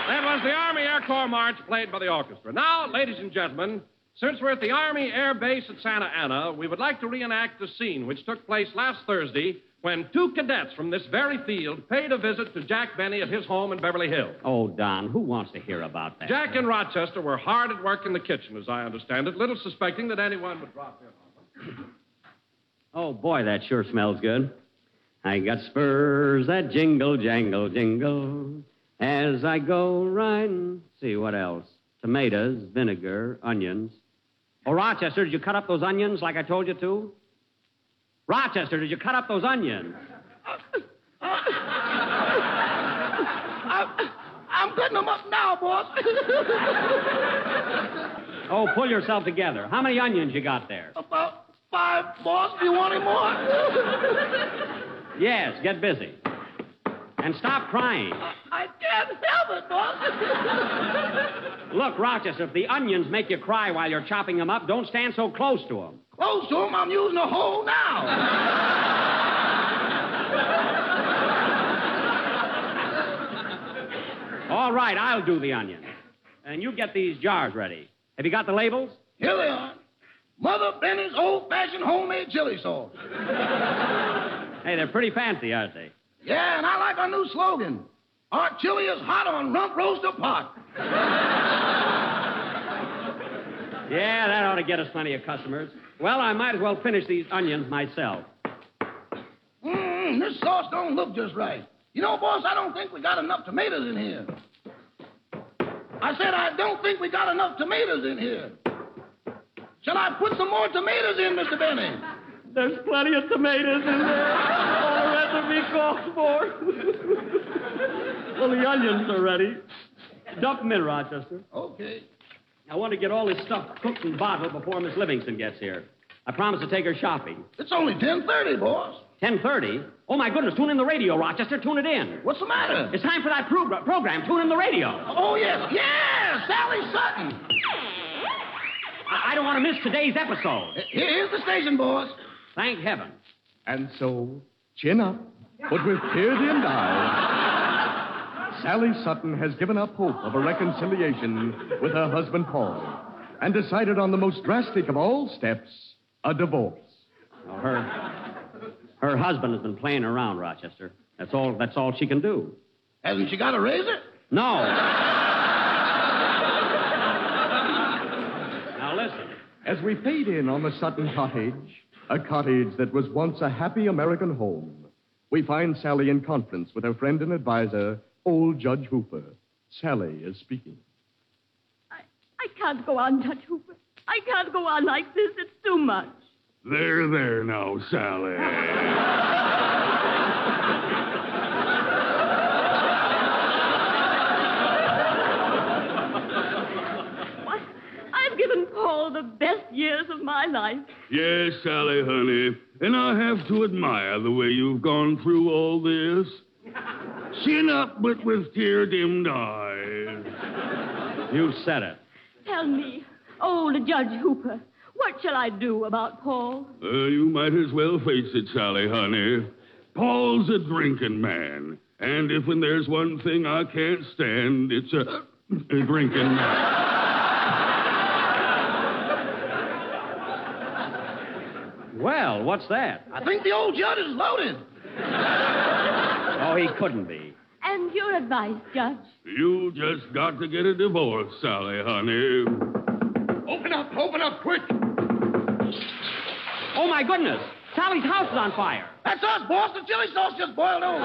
That was the Army Air Corps March played by the orchestra. Now, ladies and gentlemen, since we're at the Army Air Base at Santa Ana, we would like to reenact a scene which took place last Thursday when two cadets from this very field paid a visit to Jack Benny at his home in Beverly Hills. Oh, Don, who wants to hear about that? Jack and Rochester were hard at work in the kitchen, as I understand it, little suspecting that anyone would drop in. Oh, boy, that sure smells good. I got spurs that jingle, jangle, jingle as I go riding. See, what else? Tomatoes, vinegar, onions. Oh, Rochester, did you cut up those onions like I told you to? Rochester, did you cut up those onions? I'm cutting them up now, boss. Oh, pull yourself together. How many onions you got there? About 5, boss. Do you want any more? Yes, get busy. And stop crying. I can't help it, boss. Look, Rochester, if the onions make you cry while you're chopping them up, don't stand so close to them. Close to him, I'm using a hole now. All right, I'll do the onions. And you get these jars ready. Have you got the labels? Here they are. Mother Benny's old-fashioned homemade chili sauce. Hey, they're pretty fancy, aren't they? Yeah, and I like our new slogan. Our chili is hot on rump roaster pot. Yeah, that ought to get us plenty of customers. Well, I might as well finish these onions myself. This sauce don't look just right. You know, boss, I don't think we got enough tomatoes in here. I said I don't think we got enough tomatoes in here. Shall I put some more tomatoes in, Mr. Benny? There's plenty of tomatoes in there. All the recipe calls for. Well, the onions are ready. Dump them in, Rochester. Okay. I want to get all this stuff cooked and bottled before Miss Livingston gets here. I promised to take her shopping. It's only 10:30, boss. 10:30? Oh, my goodness, tune in the radio, Rochester. Tune it in. What's the matter? It's time for that program. Tune in the radio. Oh, yes. Yeah, Sally Sutton. I don't want to miss today's episode. Here's the station, boss. Thank heaven. And so, chin up, but with tear-dimmed eyes, Sally Sutton has given up hope of a reconciliation with her husband, Paul, and decided on the most drastic of all steps, a divorce. Well, her husband has been playing around, Rochester. That's all she can do. Hasn't she got a razor? No. Now listen. As we fade in on the Sutton cottage, a cottage that was once a happy American home, we find Sally in conference with her friend and advisor, old Judge Hooper. Sally is speaking. I can't go on, Judge Hooper. I can't go on like this. It's too much. There now, Sally. What? I've given Paul the best years of my life. Yes, Sally, honey. And I have to admire the way you've gone through all this. Chin up, but with tear-dimmed eyes. You said it. Tell me, old Judge Hooper, what shall I do about Paul? You might as well face it, Sally, honey. Paul's a drinking man. And if there's one thing I can't stand, it's a drinking man. Well, what's that? I think the old judge is loaded. Oh, he couldn't be. And your advice, Judge? You just got to get a divorce, Sally, honey. Open up, quick! Oh, my goodness. Sally's house is on fire. That's us, boss. The chili sauce just boiled over.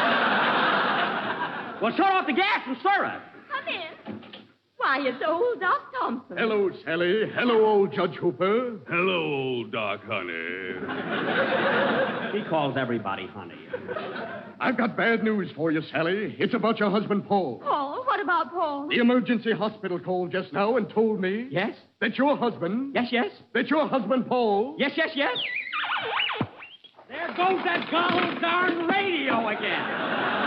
Well, shut off the gas and stir it. Come in. Why, it's old Doc Thompson. Hello, Sally. Hello, old Judge Hooper. Hello, old Doc, honey. He calls everybody honey. I've got bad news for you, Sally. It's about your husband, Paul. Paul? What about Paul? The emergency hospital called just now and told me... Yes? That your husband... Yes? That your husband, Paul... Yes. There goes that gobble darn radio again.